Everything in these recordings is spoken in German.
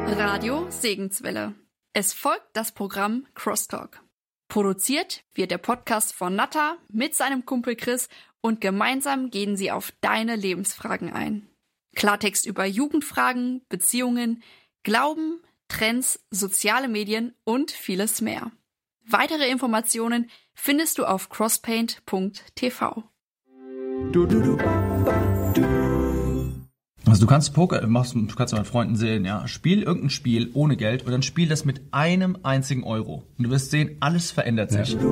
Radio Segenswelle. Es folgt das Programm Crosstalk. Produziert wird der Podcast von Natta mit seinem Kumpel Chris und gemeinsam gehen sie auf deine Lebensfragen ein. Klartext über Jugendfragen, Beziehungen, Glauben, Trends, soziale Medien und vieles mehr. Weitere Informationen findest du auf crosspaint.tv. Also du kannst Poker, du kannst mit Freunden sehen, ja, spiel irgendein Spiel ohne Geld und dann spiel das mit einem einzigen Euro. Und du wirst sehen, alles verändert sich. Ja.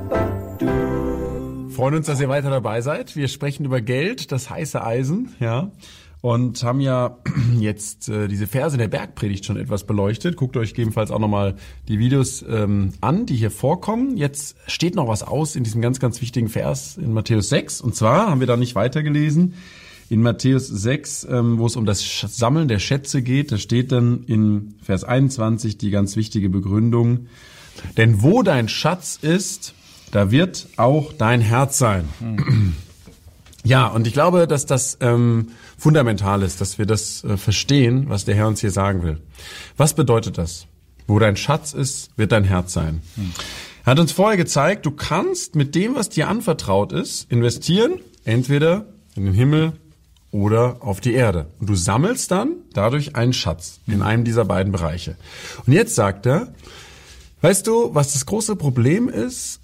Freuen uns, dass ihr weiter dabei seid. Wir sprechen über Geld, das heiße Eisen, ja. Und haben ja jetzt diese Verse der Bergpredigt schon etwas beleuchtet. Guckt euch gegebenenfalls auch nochmal die Videos an, die hier vorkommen. Jetzt steht noch was aus in diesem ganz, ganz wichtigen Vers in Matthäus 6. Und zwar haben wir da nicht weitergelesen. In Matthäus 6, wo es um das Sammeln der Schätze geht, da steht dann in Vers 21 die ganz wichtige Begründung. Denn wo dein Schatz ist, da wird auch dein Herz sein. Ja, und ich glaube, dass das fundamental ist, dass wir das verstehen, was der Herr uns hier sagen will. Was bedeutet das? Wo dein Schatz ist, wird dein Herz sein. Er hat uns vorher gezeigt, du kannst mit dem, was dir anvertraut ist, investieren, entweder in den Himmel oder auf die Erde. Und du sammelst dann dadurch einen Schatz in einem dieser beiden Bereiche. Und jetzt sagt er, weißt du, was das große Problem ist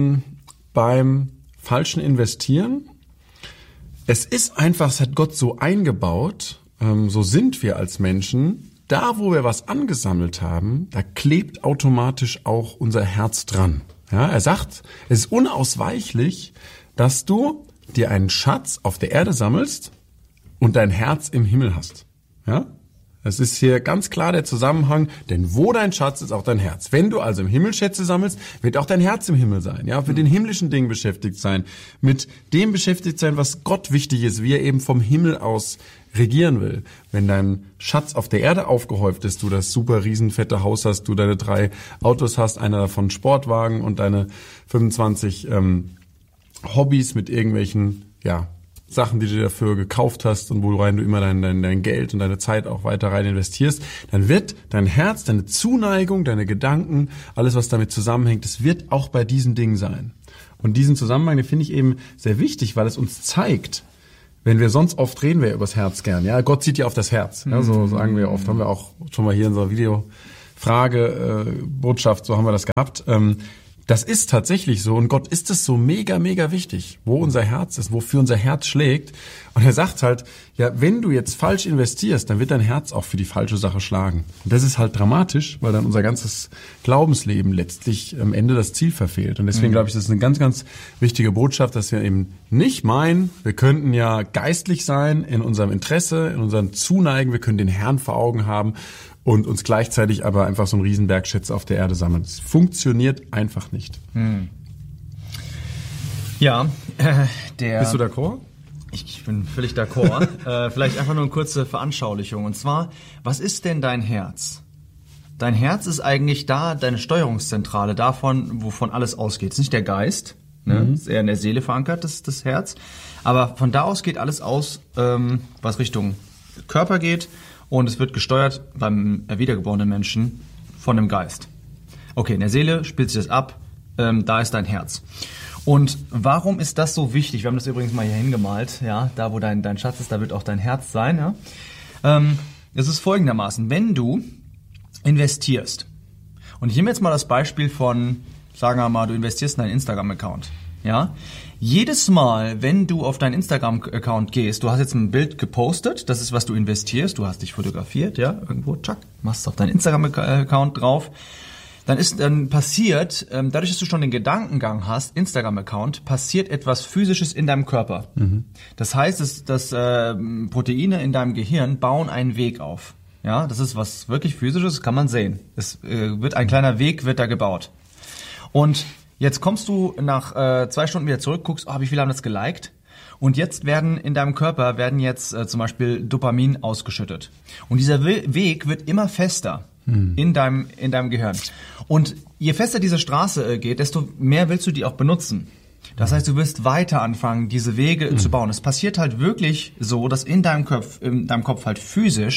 beim falschen Investieren? Es ist einfach, es hat Gott so eingebaut, so sind wir als Menschen, da wo wir was angesammelt haben, da klebt automatisch auch unser Herz dran. Ja, er sagt, es ist unausweichlich, dass du dir einen Schatz auf der Erde sammelst und dein Herz im Himmel hast. Ja? Es ist hier ganz klar der Zusammenhang, denn wo dein Schatz ist, auch dein Herz. Wenn du also im Himmel Schätze sammelst, wird auch dein Herz im Himmel sein. Ja, mit den himmlischen Dingen beschäftigt sein, mit dem beschäftigt sein, was Gott wichtig ist, wie er eben vom Himmel aus regieren will. Wenn dein Schatz auf der Erde aufgehäuft ist, du das super riesenfette Haus hast, du deine 3 Autos hast, einer davon Sportwagen und deine 25 Hobbys mit irgendwelchen, ja, Sachen, die du dafür gekauft hast und worein du immer dein Geld und deine Zeit auch weiter rein investierst, dann wird dein Herz, deine Zuneigung, deine Gedanken, alles, was damit zusammenhängt, das wird auch bei diesen Dingen sein. Und diesen Zusammenhang, den finde ich eben sehr wichtig, weil es uns zeigt, wenn wir sonst oft reden wir übers Herz gern, ja, Gott sieht ja auf das Herz, ja, so sagen wir oft, haben wir auch schon mal hier in unserer Videofrage, Botschaft, so haben wir das gehabt. Das ist tatsächlich so und Gott ist es so mega, mega wichtig, wo unser Herz ist, wofür unser Herz schlägt. Und er sagt halt, ja, wenn du jetzt falsch investierst, dann wird dein Herz auch für die falsche Sache schlagen. Und das ist halt dramatisch, weil dann unser ganzes Glaubensleben letztlich am Ende das Ziel verfehlt. Und deswegen glaube ich, das ist eine ganz, ganz wichtige Botschaft, dass wir eben nicht meinen, wir könnten ja geistlich sein in unserem Interesse, in unserem Zuneigen, wir können den Herrn vor Augen haben und uns gleichzeitig aber einfach so einen Riesenberg Schätze auf der Erde sammeln. Es funktioniert einfach nicht. Ja, Bist du d'accord? Ich bin völlig d'accord. Vielleicht einfach nur eine kurze Veranschaulichung. Und zwar, was ist denn dein Herz? Dein Herz ist eigentlich da, deine Steuerungszentrale davon, wovon alles ausgeht. Es ist nicht der Geist, ne? Ist eher in der Seele verankert, das Herz. Aber von da aus geht alles aus, was Richtung Körper geht. Und es wird gesteuert beim wiedergeborenen Menschen von dem Geist. Okay, in der Seele spielt sich das ab, da ist dein Herz. Und warum ist das so wichtig? Wir haben das übrigens mal hier hingemalt, ja, da wo dein Schatz ist, da wird auch dein Herz sein. Ja? Es ist folgendermaßen, wenn du investierst, und ich nehme jetzt mal das Beispiel von, sagen wir mal, du investierst in deinen Instagram-Account, ja, jedes Mal, wenn du auf deinen Instagram-Account gehst, du hast jetzt ein Bild gepostet, das ist, was du investierst, du hast dich fotografiert, ja, irgendwo, tschack, machst es auf deinen Instagram-Account drauf, dann passiert, dadurch, dass du schon den Gedankengang hast, Instagram-Account, passiert etwas Physisches in deinem Körper. Das heißt, dass Proteine in deinem Gehirn bauen einen Weg auf. Ja, das ist was wirklich Physisches, das kann man sehen. Es wird ein kleiner Weg, wird da gebaut. Und jetzt kommst du nach 2 Stunden wieder zurück, guckst, wie viele haben das geliked? Und jetzt werden in deinem Körper zum Beispiel Dopamin ausgeschüttet. Und dieser Weg wird immer fester in deinem Gehirn. Und je fester diese Straße geht, desto mehr willst du die auch benutzen. Das heißt, du wirst weiter anfangen, diese Wege zu bauen. Es passiert halt wirklich so, dass in deinem Kopf halt physisch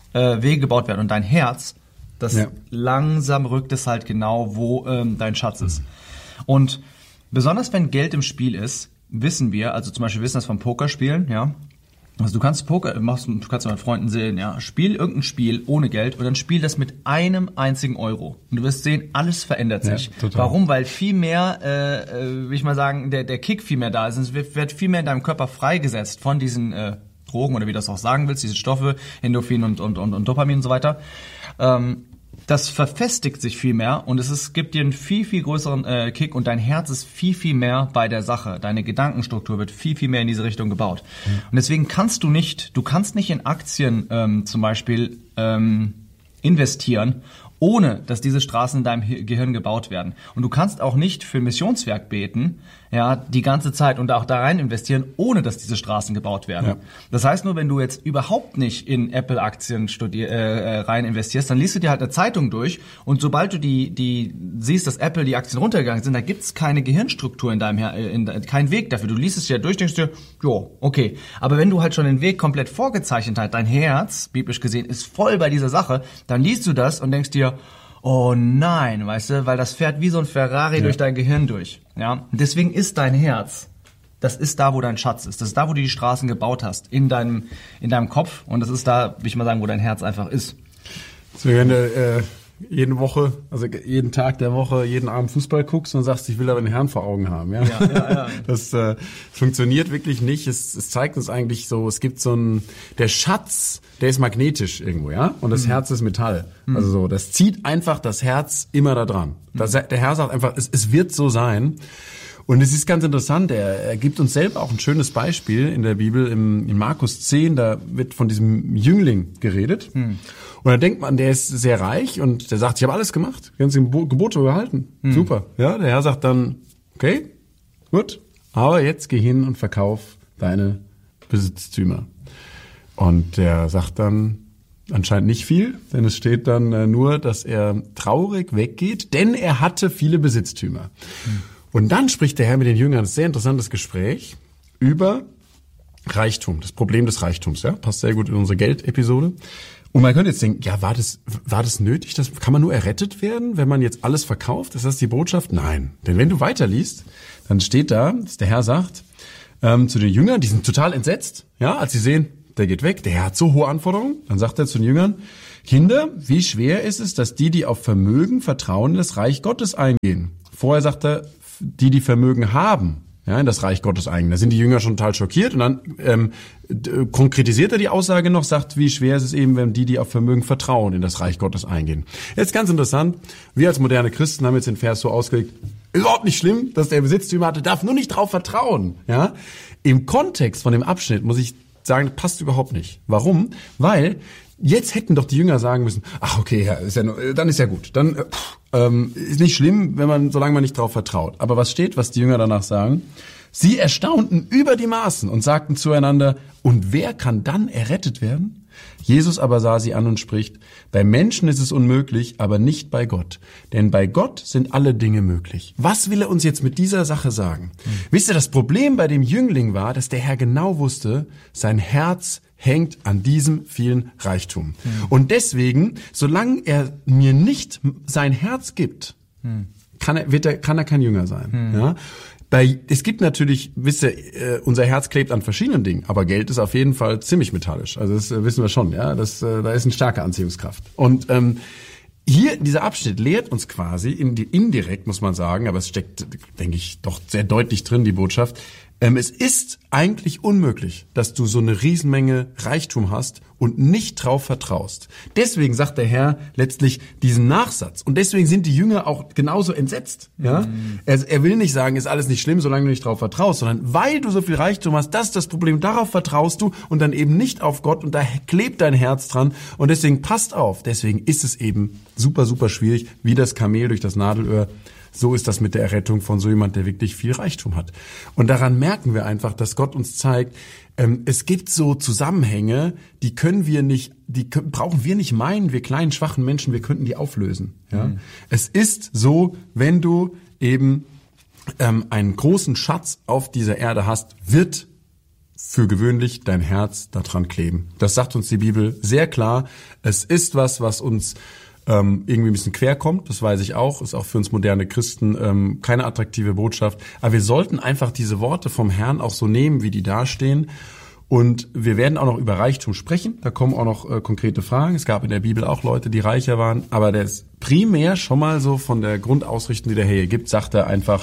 Wege gebaut werden. Und dein Herz, langsam rückt es halt genau, wo dein Schatz ist. Und besonders wenn Geld im Spiel ist, wissen wir, also zum Beispiel wissen das vom Pokerspielen, ja. Also du kannst du kannst mit Freunden sehen, ja, spiel irgendein Spiel ohne Geld und dann spiel das mit einem einzigen Euro. Und du wirst sehen, alles verändert sich. Ja, warum? Weil viel mehr, will ich mal sagen, der Kick viel mehr da ist. Es wird viel mehr in deinem Körper freigesetzt von diesen Drogen oder wie du das auch sagen willst, diese Stoffe, Endorphin und Dopamin und so weiter. Das verfestigt sich viel mehr und gibt dir einen viel, viel größeren Kick und dein Herz ist viel, viel mehr bei der Sache. Deine Gedankenstruktur wird viel, viel mehr in diese Richtung gebaut. Und deswegen kannst du nicht in Aktien zum Beispiel investieren, ohne dass diese Straßen in deinem Gehirn gebaut werden. Und du kannst auch nicht für ein Missionswerk beten, ja, die ganze Zeit und auch da rein investieren, ohne dass diese Straßen gebaut werden. Ja. Das heißt nur, wenn du jetzt überhaupt nicht in Apple-Aktien rein investierst, dann liest du dir halt eine Zeitung durch und sobald du die siehst, dass Apple die Aktien runtergegangen sind, da gibt's keine Gehirnstruktur in deinem keinen Weg dafür. Du liest es ja durch, denkst dir, jo, okay. Aber wenn du halt schon den Weg komplett vorgezeichnet hast, dein Herz, biblisch gesehen, ist voll bei dieser Sache, dann liest du das und denkst dir, oh nein, weißt du, weil das fährt wie so ein Ferrari durch dein Gehirn durch. Ja, und deswegen ist dein Herz, das ist da, wo dein Schatz ist. Das ist da, wo du die Straßen gebaut hast, in deinem Kopf. Und das ist da, will ich mal sagen, wo dein Herz einfach ist. So, wenn du jeden Tag der Woche, jeden Abend Fußball guckst und sagst, ich will aber den Herrn vor Augen haben. Ja. Das funktioniert wirklich nicht. Es zeigt uns eigentlich so, es gibt der Schatz, der ist magnetisch irgendwo, ja, und das Herz ist Metall. Also so, das zieht einfach das Herz immer da dran. Der Herr sagt einfach, es wird so sein. Und es ist ganz interessant, er gibt uns selber auch ein schönes Beispiel in der Bibel, in Markus 10, da wird von diesem Jüngling geredet. Und da denkt man, der ist sehr reich und der sagt, ich habe alles gemacht, ganz die Gebote gehalten. Super. Ja, der Herr sagt dann, okay, gut, aber jetzt geh hin und verkauf deine Besitztümer. Und der sagt dann anscheinend nicht viel, denn es steht dann nur, dass er traurig weggeht, denn er hatte viele Besitztümer. Und dann spricht der Herr mit den Jüngern, ein sehr interessantes Gespräch über Reichtum, das Problem des Reichtums, ja, passt sehr gut in unsere Geldepisode. Und man könnte jetzt denken, ja, war das nötig? Kann man nur errettet werden, wenn man jetzt alles verkauft? Ist das die Botschaft? Nein. Denn wenn du weiterliest, dann steht da, dass der Herr sagt zu den Jüngern, die sind total entsetzt, ja, als sie sehen, der geht weg, der Herr hat so hohe Anforderungen. Dann sagt er zu den Jüngern, Kinder, wie schwer ist es, dass die auf Vermögen vertrauen, in das Reich Gottes eingehen? Vorher sagt er, die Vermögen haben, ja, in das Reich Gottes eingehen. Da sind die Jünger schon total schockiert und dann konkretisiert er die Aussage noch, sagt, wie schwer ist es eben, wenn die auf Vermögen vertrauen, in das Reich Gottes eingehen. Jetzt ganz interessant, wir als moderne Christen haben jetzt den Vers so ausgelegt, ist überhaupt nicht schlimm, dass der Besitztümer hatte, darf nur nicht drauf vertrauen. Ja? Im Kontext von dem Abschnitt muss ich sagen, passt überhaupt nicht. Warum? Weil jetzt hätten doch die Jünger sagen müssen, ach okay, ja, dann ist ja gut. Dann ist nicht schlimm, solange man nicht drauf vertraut. Aber was steht, was die Jünger danach sagen? Sie erstaunten über die Maßen und sagten zueinander, und wer kann dann errettet werden? Jesus aber sah sie an und spricht, bei Menschen ist es unmöglich, aber nicht bei Gott. Denn bei Gott sind alle Dinge möglich. Was will er uns jetzt mit dieser Sache sagen? Wisst ihr, das Problem bei dem Jüngling war, dass der Herr genau wusste, sein Herz hängt an diesem vielen Reichtum. Und deswegen, solange er mir nicht sein Herz gibt, kann er kein Jünger sein. Ja? Es gibt natürlich, wisst ihr, unser Herz klebt an verschiedenen Dingen, aber Geld ist auf jeden Fall ziemlich metallisch. Also das wissen wir schon, ja. Da ist eine starke Anziehungskraft. Und hier, dieser Abschnitt lehrt uns quasi, indirekt muss man sagen, aber es steckt, denke ich, doch sehr deutlich drin, die Botschaft, es ist eigentlich unmöglich, dass du so eine Riesenmenge Reichtum hast und nicht drauf vertraust. Deswegen sagt der Herr letztlich diesen Nachsatz. Und deswegen sind die Jünger auch genauso entsetzt. Ja? Er will nicht sagen, ist alles nicht schlimm, solange du nicht drauf vertraust, sondern weil du so viel Reichtum hast, das ist das Problem, darauf vertraust du und dann eben nicht auf Gott und da klebt dein Herz dran. Und deswegen passt auf. Deswegen ist es eben super, super schwierig, wie das Kamel durch das Nadelöhr. So ist das mit der Errettung von so jemand, der wirklich viel Reichtum hat. Und daran merken wir einfach, dass Gott uns zeigt, es gibt so Zusammenhänge, die brauchen wir nicht meinen, wir kleinen, schwachen Menschen, wir könnten die auflösen. Ja? Es ist so, wenn du eben einen großen Schatz auf dieser Erde hast, wird für gewöhnlich dein Herz daran kleben. Das sagt uns die Bibel sehr klar. Es ist was uns irgendwie ein bisschen quer kommt, das weiß ich auch, ist auch für uns moderne Christen keine attraktive Botschaft. Aber wir sollten einfach diese Worte vom Herrn auch so nehmen, wie die dastehen. Und wir werden auch noch über Reichtum sprechen. Da kommen auch noch konkrete Fragen. Es gab in der Bibel auch Leute, die reicher waren. Aber der ist primär schon mal so von der Grundausrichtung, die der Herr hier gibt, sagt er einfach,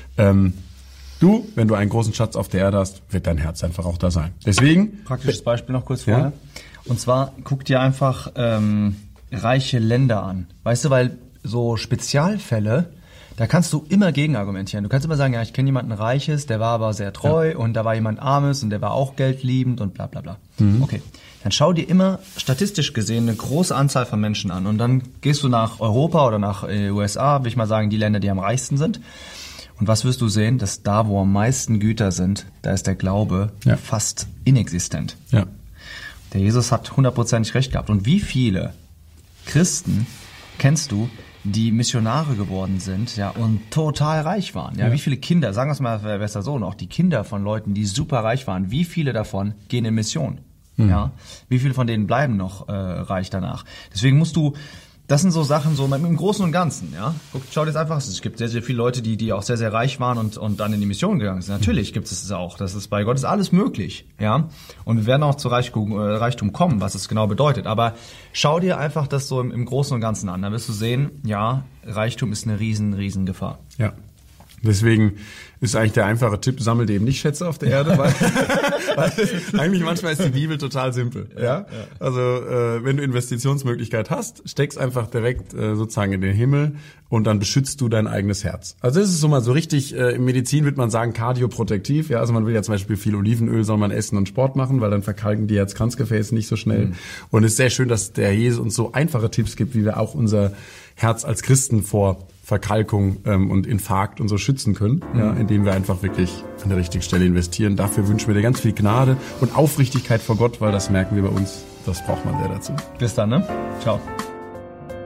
du, wenn du einen großen Schatz auf der Erde hast, wird dein Herz einfach auch da sein. Deswegen... Praktisches Beispiel noch kurz vorher. Ja? Und zwar, guck dir einfach reiche Länder an. Weißt du, weil so Spezialfälle, da kannst du immer gegenargumentieren. Du kannst immer sagen, ja, ich kenne jemanden Reiches, der war aber sehr treu und da war jemand Armes und der war auch geldliebend und bla bla bla. Okay, dann schau dir immer statistisch gesehen eine große Anzahl von Menschen an und dann gehst du nach Europa oder nach USA, will ich mal sagen, die Länder, die am reichsten sind. Und was wirst du sehen? Dass da, wo am meisten Güter sind, da ist der Glaube fast inexistent. Ja. Der Jesus hat 100% recht gehabt. Und wie viele Christen kennst du, die Missionare geworden sind, ja, und total reich waren? Ja, wie viele Kinder, sagen wir es mal besser so, noch die Kinder von Leuten, die super reich waren, wie viele davon gehen in Mission? Ja, wie viele von denen bleiben noch reich danach? Deswegen musst du, das sind so Sachen so im Großen und Ganzen, ja. Schau dir das einfach, es gibt sehr, sehr viele Leute, die auch sehr, sehr reich waren und dann in die Mission gegangen sind. Natürlich gibt es auch. Das ist bei Gott ist alles möglich, ja. Und wir werden auch zu Reichtum kommen, was es genau bedeutet. Aber schau dir einfach das so im Großen und Ganzen an. Dann wirst du sehen, ja, Reichtum ist eine riesen Gefahr. Ja. Deswegen ist eigentlich der einfache Tipp, sammelt eben nicht Schätze auf der Erde, weil eigentlich manchmal ist die Bibel total simpel. Ja? Also wenn du Investitionsmöglichkeit hast, steck's einfach direkt sozusagen in den Himmel und dann beschützt du dein eigenes Herz. Also das ist so mal so richtig, in Medizin würde man sagen kardioprotektiv. Ja? Also man will ja zum Beispiel viel Olivenöl, soll man essen und Sport machen, weil dann verkalken die Herz-Kranzgefäße nicht so schnell. Und es ist sehr schön, dass der Jesus uns so einfache Tipps gibt, wie wir auch unser Herz als Christen vor Verkalkung und Infarkt und so schützen können, ja, indem wir einfach wirklich an der richtigen Stelle investieren. Dafür wünschen wir dir ganz viel Gnade und Aufrichtigkeit vor Gott, weil das merken wir bei uns, das braucht man sehr dazu. Bis dann, ne? Ciao.